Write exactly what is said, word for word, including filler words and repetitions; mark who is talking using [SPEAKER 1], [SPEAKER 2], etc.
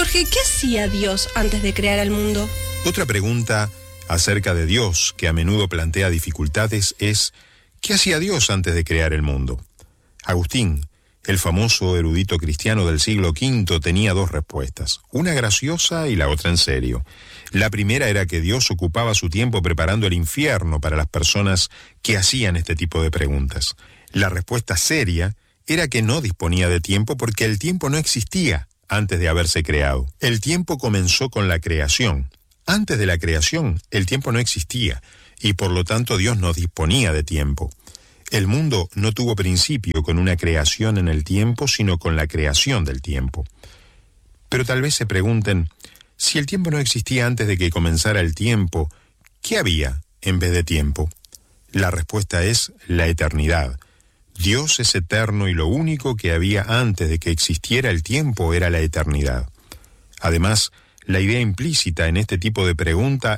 [SPEAKER 1] Jorge, ¿qué hacía Dios antes de crear el mundo?
[SPEAKER 2] Otra pregunta acerca de Dios que a menudo plantea dificultades es: ¿qué hacía Dios antes de crear el mundo? Agustín, el famoso erudito cristiano del siglo quinto, tenía dos respuestas, una graciosa y la otra en serio. La primera era que Dios ocupaba su tiempo preparando el infierno para las personas que hacían este tipo de preguntas. La respuesta seria era que no disponía de tiempo porque el tiempo no existía antes de haberse creado. El tiempo comenzó con la creación. Antes de la creación, el tiempo no existía y por lo tanto Dios no disponía de tiempo. El mundo no tuvo principio con una creación en el tiempo, sino con la creación del tiempo. Pero tal vez se pregunten, si el tiempo no existía antes de que comenzara el tiempo, ¿qué había en vez de tiempo? La respuesta es la eternidad. Dios es eterno y lo único que había antes de que existiera el tiempo era la eternidad. Además, la idea implícita en este tipo de pregunta